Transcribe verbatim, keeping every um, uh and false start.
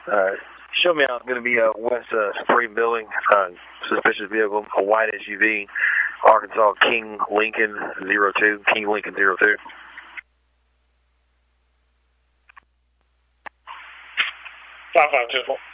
Uh, show me out. Going to be a West uh, Supreme building, uh, suspicious vehicle, a white S U V, Arkansas King Lincoln zero two, King Lincoln zero two. five five two four.